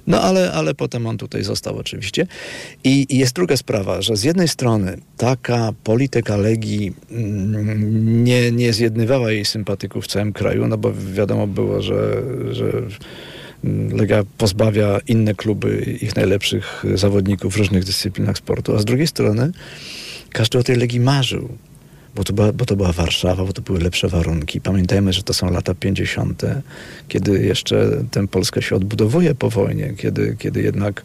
No ale potem on tutaj został oczywiście. I jest druga sprawa, że z jednej strony taka polityka Legii nie zjednywała jej sympatyków w całym kraju, no bo wiadomo było, że Legia pozbawia inne kluby ich najlepszych zawodników w różnych dyscyplinach sportu, a z drugiej strony każdy o tej Legii marzył. Bo to była Warszawa, bo to były lepsze warunki. Pamiętajmy, że to są lata 50., kiedy jeszcze tę Polskę się odbudowuje po wojnie, kiedy jednak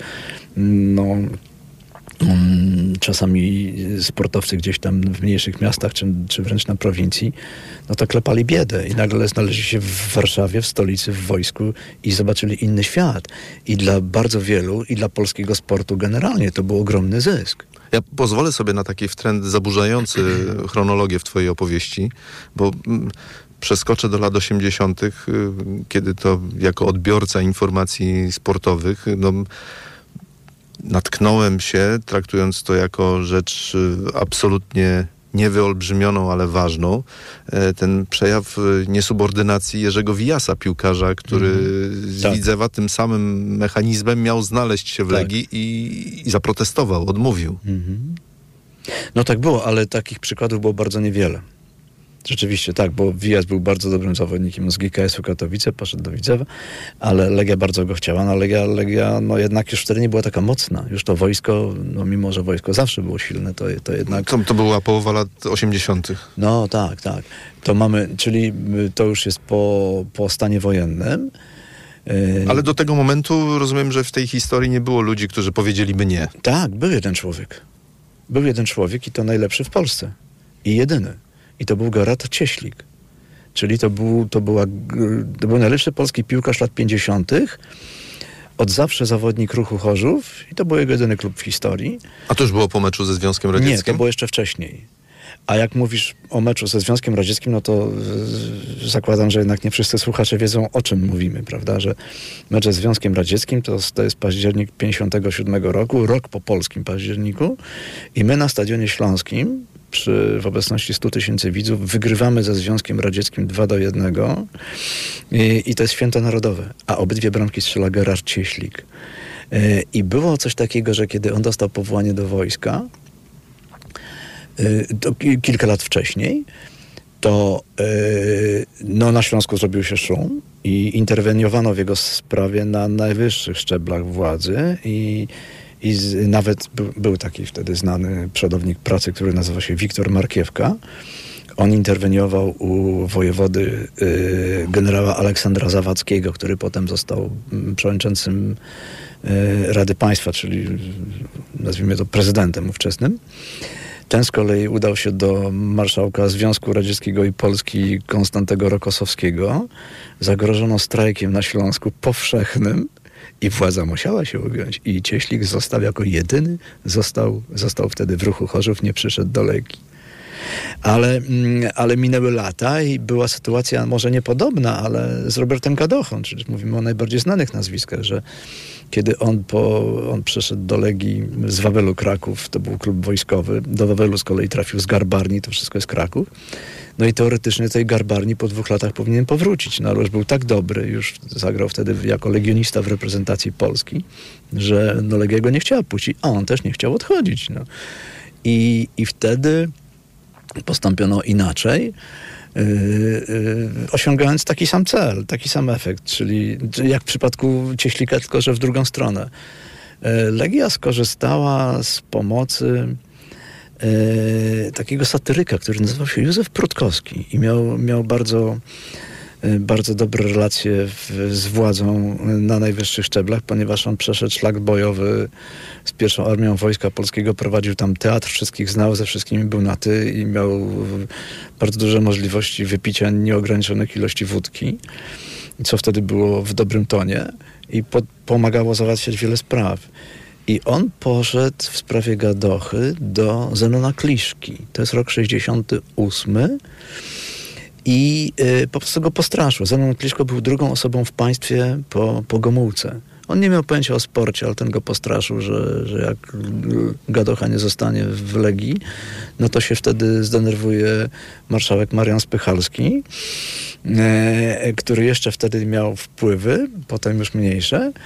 czasami sportowcy gdzieś tam w mniejszych miastach, czy wręcz na prowincji, no to klepali biedę i nagle znaleźli się w Warszawie, w stolicy, w wojsku i zobaczyli inny świat. I dla bardzo wielu, i dla polskiego sportu generalnie to był ogromny zysk. Ja pozwolę sobie na taki trend zaburzający chronologię w twojej opowieści, bo przeskoczę do lat 80., kiedy to jako odbiorca informacji sportowych natknąłem się, traktując to jako rzecz absolutnie niewyolbrzymioną, ale ważną, ten przejaw niesubordynacji Jerzego Wijasa, piłkarza, który z Widzewa tym samym mechanizmem miał znaleźć się w Legii i zaprotestował, odmówił. No tak było, ale takich przykładów było bardzo niewiele. Rzeczywiście tak, bo Wijas był bardzo dobrym zawodnikiem z GKS-u Katowice, poszedł do Widzewa, ale Legia bardzo go chciała. No Legia jednak już wtedy nie była taka mocna. Już to wojsko, no mimo że wojsko zawsze było silne, to jednak... To była połowa lat 80. No tak. To mamy, czyli to już jest po stanie wojennym. Ale do tego momentu rozumiem, że w tej historii nie było ludzi, którzy powiedzieliby nie. Tak, był jeden człowiek. Był jeden człowiek i to najlepszy w Polsce. I jedyny. I to był Gerard Cieślik. Czyli to był najlepszy polski piłkarz lat 50. Od zawsze zawodnik Ruchu Chorzów i to był jego jedyny klub w historii. A to już było po meczu ze Związkiem Radzieckim? Nie, to było jeszcze wcześniej. A jak mówisz o meczu ze Związkiem Radzieckim, no to zakładam, że jednak nie wszyscy słuchacze wiedzą, o czym mówimy, prawda? Że mecz ze Związkiem Radzieckim to jest październik 57 roku, rok po polskim październiku i my na Stadionie Śląskim w obecności 100 000 widzów wygrywamy ze Związkiem Radzieckim 2-1 i to jest święto narodowe. A obydwie bramki strzela Gerard Cieślik. I było coś takiego, że kiedy on dostał powołanie do wojska, to kilka lat wcześniej, to na Śląsku zrobił się szum i interweniowano w jego sprawie na najwyższych szczeblach władzy i nawet był taki wtedy znany przodownik pracy, który nazywa się Wiktor Markiewka. On interweniował u wojewody generała Aleksandra Zawadzkiego, który potem został przewodniczącym Rady Państwa, czyli nazwijmy to prezydentem ówczesnym. Ten z kolei udał się do marszałka Związku Radzieckiego i Polski Konstantego Rokossowskiego. Zagrożono strajkiem na Śląsku powszechnym i władza musiała się ugiąć. I Cieślik jako jedyny został wtedy w Ruchu Chorzów, nie przyszedł do Legii. Ale minęły lata i była sytuacja może niepodobna, ale z Robertem Gadochą, czyli mówimy o najbardziej znanych nazwiskach, że kiedy on przeszedł do Legii z Wawelu Kraków, to był klub wojskowy, do Wawelu z kolei trafił z Garbarni, to wszystko jest Kraków. No i teoretycznie tej Garbarni po 2 latach powinien powrócić, no ale już był tak dobry, już zagrał wtedy jako legionista w reprezentacji Polski, że Legia go nie chciała puścić, a on też nie chciał odchodzić. No. I wtedy postąpiono inaczej, osiągając taki sam cel, taki sam efekt, czyli jak w przypadku Cieślika, tylko że w drugą stronę. Legia skorzystała z pomocy takiego satyryka, który nazywał się Józef Prutkowski i miał bardzo dobre relacje z władzą na najwyższych szczeblach, ponieważ on przeszedł szlak bojowy z pierwszą armią Wojska Polskiego, prowadził tam teatr, wszystkich znał, ze wszystkimi był na ty i miał bardzo duże możliwości wypicia nieograniczonych ilości wódki, co wtedy było w dobrym tonie i pomagało załatwiać wiele spraw. I on poszedł w sprawie Gadochy do Zenona Kliszki. To jest rok 68. I po prostu go postraszył. Zenon Kliszko był drugą osobą w państwie po Gomułce. On nie miał pojęcia o sporcie, ale ten go postraszył, że jak Gadocha nie zostanie w Legii, no to się wtedy zdenerwuje marszałek Marian Spychalski, który jeszcze wtedy miał wpływy, potem już mniejsze.